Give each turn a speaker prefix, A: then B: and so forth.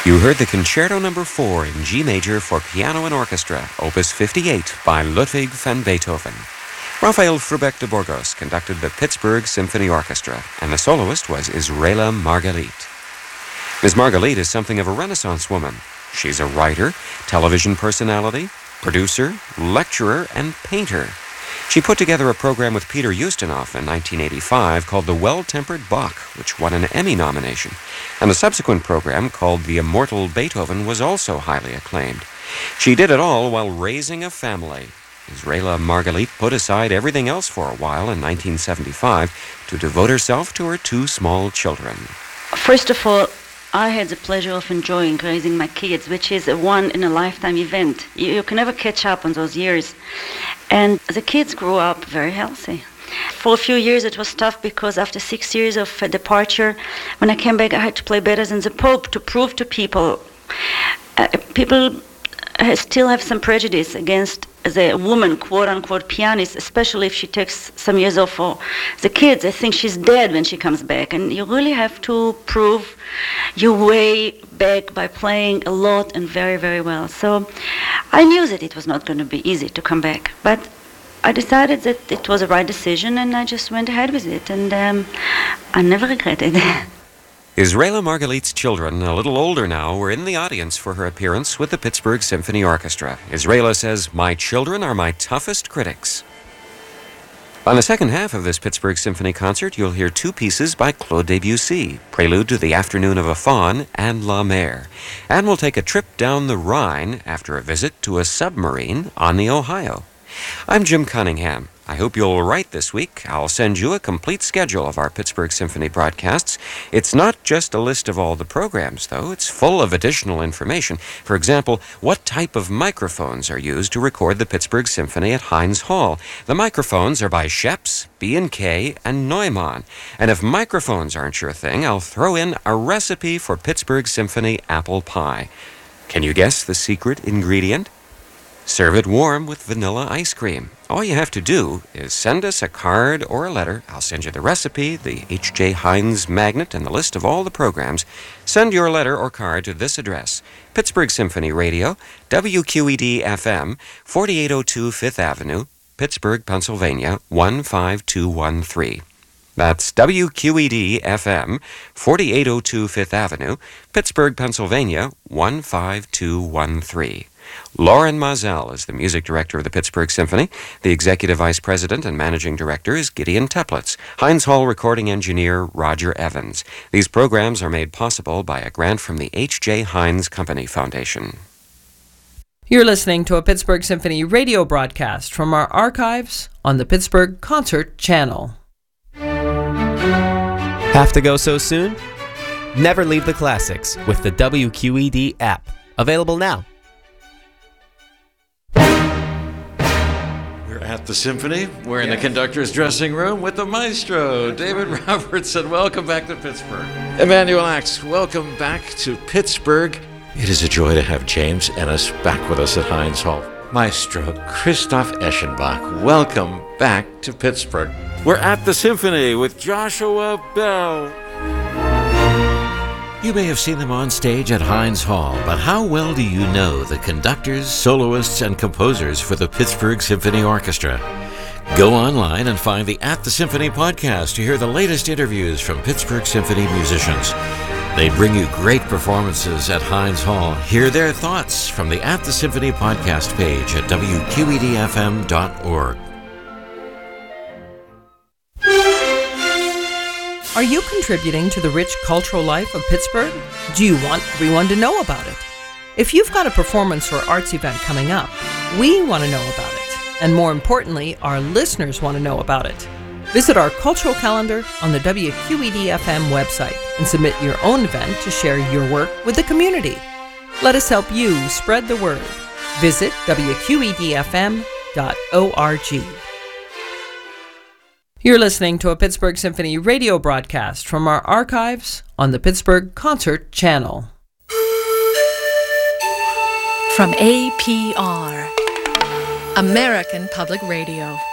A: You heard the Concerto No. 4 in G major for piano and orchestra, Opus 58 by Ludwig van Beethoven. Rafael Frubeck de Burgos conducted the Pittsburgh Symphony Orchestra, and the soloist was Israela Margalit. Ms. Margalit is something of a Renaissance woman. She's a writer, television personality, producer, lecturer, and painter. She put together a program with Peter Ustinov in 1985 called The Well-Tempered Bach, which won an Emmy nomination. And the subsequent program called The Immortal Beethoven was also highly acclaimed. She did it all while raising a family. Israela Margalit put aside everything else for a while in 1975 to devote herself to her two small children.
B: First of all, I had the pleasure of enjoying raising my kids, which is a one-in-a-lifetime event. You can never catch up on those years. And the kids grew up very healthy. For a few years it was tough because after 6 years of departure, when I came back I had to play better than the Pope to prove to people. People still have some prejudice against the woman, quote-unquote, pianist, especially if she takes some years off for the kids. They think she's dead when she comes back. And you really have to prove your way back by playing a lot and very, very well. So I knew that it was not going to be easy to come back. But I decided that it was the right decision, and I just went ahead with it. And I never regretted it.
A: Israela Margalit's children, a little older now, were in the audience for her appearance with the Pittsburgh Symphony Orchestra. Israela says, "My children are my toughest critics." On the second half of this Pittsburgh Symphony concert, you'll hear two pieces by Claude Debussy, Prelude to the Afternoon of a Faun and La Mer. And we'll take a trip down the Rhine after a visit to a submarine on the Ohio. I'm Jim Cunningham. I hope you'll write this week. I'll send you a complete schedule of our Pittsburgh Symphony broadcasts. It's not just a list of all the programs, though. It's full of additional information. For example, what type of microphones are used to record the Pittsburgh Symphony at Heinz Hall? The microphones are by Schoeps, B&K, and Neumann. And if microphones aren't your thing, I'll throw in a recipe for Pittsburgh Symphony apple pie. Can you guess the secret ingredient? Serve it warm with vanilla ice cream. All you have to do is send us a card or a letter. I'll send you the recipe, the H.J. Heinz magnet, and the list of all the programs. Send your letter or card to this address: Pittsburgh Symphony Radio, WQED-FM, 4802 Fifth Avenue, Pittsburgh, Pennsylvania, 15213. That's WQED-FM, 4802 Fifth Avenue, Pittsburgh, Pennsylvania, 15213. Lauren Mazel is the music director of the Pittsburgh Symphony. The executive vice president and managing director is Gideon Teplitz. Heinz Hall recording engineer Roger Evans. These programs are made possible by a grant from the H.J. Heinz Company Foundation.
C: You're listening to a Pittsburgh Symphony radio broadcast from our archives on the Pittsburgh Concert Channel.
D: Have to go so soon? Never leave the classics with the WQED app. Available now.
E: We're at the Symphony. We're in the conductor's dressing room with the maestro, David Robertson. Welcome back to Pittsburgh. Emanuel Axe, welcome back to Pittsburgh. It is a joy to have James Ennis back with us at Heinz Hall. Maestro Christoph Eschenbach, welcome back to Pittsburgh. We're at the Symphony with Joshua Bell. You may have seen them on stage at Heinz Hall, but how well do you know the conductors, soloists, and composers for the Pittsburgh Symphony Orchestra? Go online and find the At the Symphony podcast to hear the latest interviews from Pittsburgh Symphony musicians. They bring you great performances at Heinz Hall. Hear their thoughts from the At the Symphony podcast page at WQEDFM.org.
C: Are you contributing to the rich cultural life of Pittsburgh? Do you want everyone to know about it? If you've got a performance or arts event coming up, we want to know about it. And more importantly, our listeners want to know about it. Visit our cultural calendar on the WQED-FM website and submit your own event to share your work with the community. Let us help you spread the word. Visit WQEDFM.org. You're listening to a Pittsburgh Symphony radio broadcast from our archives on the Pittsburgh Concert Channel.
F: From APR, American Public Radio.